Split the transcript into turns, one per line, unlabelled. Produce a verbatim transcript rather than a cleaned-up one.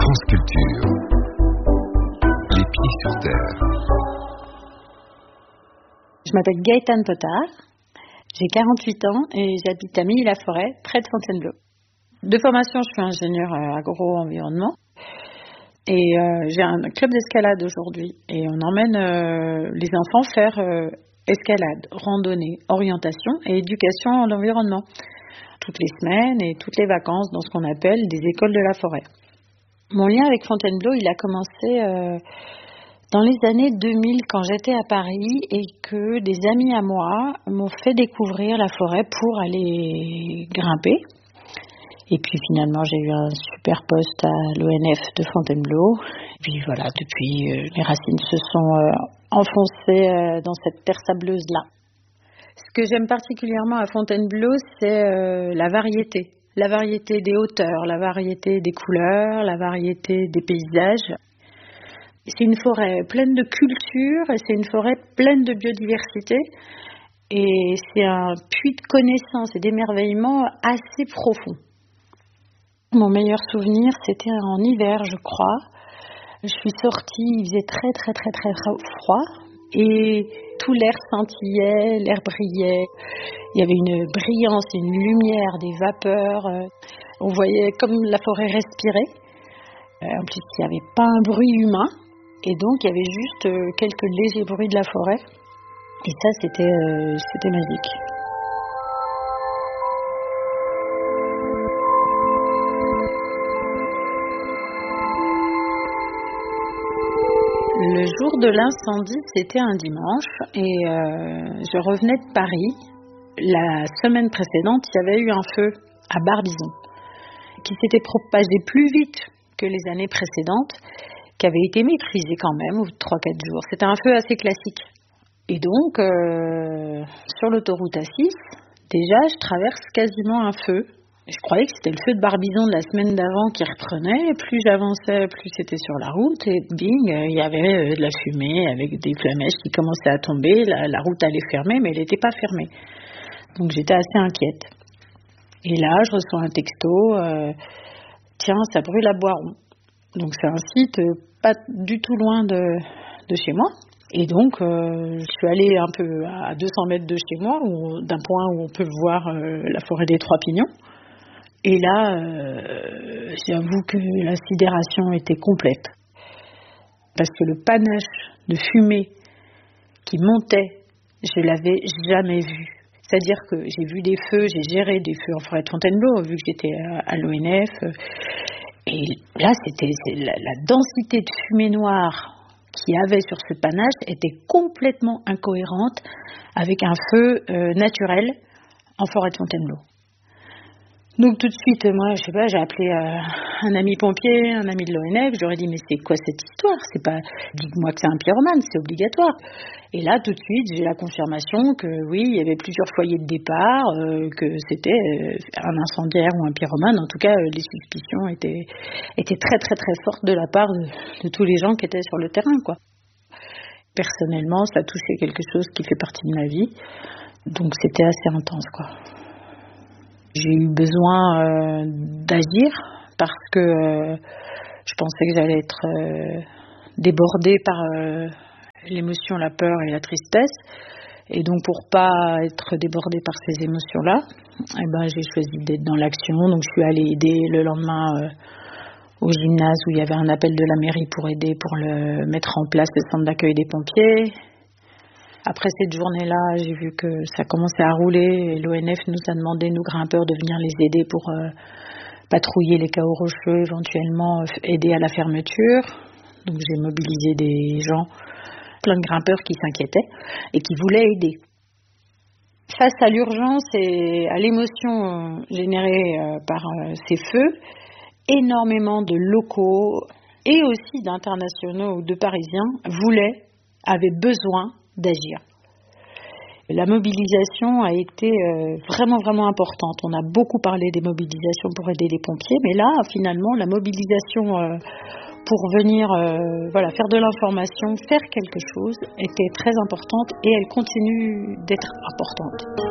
France Culture. Les pieds sur terre.
Je m'appelle Gaëtane Potard, j'ai quarante-huit ans et j'habite à Milly-la-Forêt, près de Fontainebleau. De formation, je suis ingénieure agro-environnement et euh, j'ai un club d'escalade aujourd'hui. Et on emmène euh, les enfants faire euh, escalade, randonnée, orientation et éducation en environnement. Toutes les semaines et toutes les vacances dans ce qu'on appelle des écoles de la forêt. Mon lien avec Fontainebleau, il a commencé euh, dans les années deux mille quand j'étais à Paris et que des amis à moi m'ont fait découvrir la forêt pour aller grimper. Et puis finalement, j'ai eu un super poste à l'O N F de Fontainebleau. Et puis voilà, depuis, euh, les racines se sont euh, enfoncées euh, dans cette terre sableuse-là. Ce que j'aime particulièrement à Fontainebleau, c'est euh, la variété. La variété des hauteurs, la variété des couleurs, la variété des paysages. C'est une forêt pleine de culture et c'est une forêt pleine de biodiversité. Et c'est un puits de connaissances et d'émerveillement assez profond. Mon meilleur souvenir, c'était en hiver, je crois. Je suis sortie, il faisait très très très très froid et tout l'air scintillait, l'air brillait. Il y avait une brillance, une lumière, des vapeurs. On voyait comme la forêt respirait. En plus, il n'y avait pas un bruit humain. Et donc, il y avait juste quelques légers bruits de la forêt. Et ça, c'était, euh, c'était magique. Le jour de l'incendie, c'était un dimanche. Et euh, je revenais de Paris. La semaine précédente, il y avait eu un feu à Barbizon qui s'était propagé plus vite que les années précédentes, qui avait été maîtrisé quand même au bout de trois quatre jours. C'était un feu assez classique. Et donc, euh, sur l'autoroute A six, déjà, je traverse quasiment un feu. Je croyais que c'était le feu de Barbizon de la semaine d'avant qui reprenait. Plus j'avançais, plus c'était sur la route. Et bing, il y avait de la fumée avec des flamèches qui commençaient à tomber. La, la route allait fermer, mais elle n'était pas fermée. Donc, j'étais assez inquiète. Et là, je reçois un texto. Euh, Tiens, ça brûle à Boiron. Donc, c'est un site pas du tout loin de, de chez moi. Et donc, euh, je suis allée un peu à deux cents mètres de chez moi, où, d'un point où on peut voir euh, la forêt des Trois Pignons. Et là, euh, j'avoue que la sidération était complète. Parce que le panache de fumée qui montait, je l'avais jamais vu. C'est-à-dire que j'ai vu des feux, j'ai géré des feux en forêt de Fontainebleau, vu que j'étais à, à l'O N F. Et là, c'était la, la densité de fumée noire qu'il y avait sur ce panache était complètement incohérente avec un feu euh, naturel en forêt de Fontainebleau. Donc tout de suite, moi, je sais pas, j'ai appelé euh, un ami pompier, un ami de l'O N F, je leur ai dit mais c'est quoi cette histoire ? C'est pas, dites-moi que c'est un pyromane, c'est obligatoire. Et là, tout de suite, j'ai la confirmation que oui, il y avait plusieurs foyers de départ, euh, que c'était euh, un incendiaire ou un pyromane. En tout cas, euh, les suspicions étaient, étaient très très très fortes de la part de, de tous les gens qui étaient sur le terrain, quoi. Personnellement, ça touchait quelque chose qui fait partie de ma vie, donc c'était assez intense, quoi. J'ai eu besoin euh, d'agir parce que euh, je pensais que j'allais être euh, débordée par euh, l'émotion, la peur et la tristesse. Et donc pour pas être débordée par ces émotions-là, eh ben, j'ai choisi d'être dans l'action. Donc je suis allée aider le lendemain euh, au gymnase où il y avait un appel de la mairie pour aider, pour le mettre en place le centre d'accueil des pompiers. Après cette journée-là, j'ai vu que ça commençait à rouler et l'O N F nous a demandé, nous grimpeurs, de venir les aider pour euh, patrouiller les cahots rocheux, éventuellement euh, aider à la fermeture. Donc j'ai mobilisé des gens, plein de grimpeurs qui s'inquiétaient et qui voulaient aider. Face à l'urgence et à l'émotion générée euh, par euh, ces feux, énormément de locaux et aussi d'internationaux ou de Parisiens voulaient, avaient besoin d'agir. La mobilisation a été euh, vraiment vraiment importante. On a beaucoup parlé des mobilisations pour aider les pompiers, mais là finalement la mobilisation euh, pour venir euh, voilà, faire de l'information, faire quelque chose était très importante et elle continue d'être importante.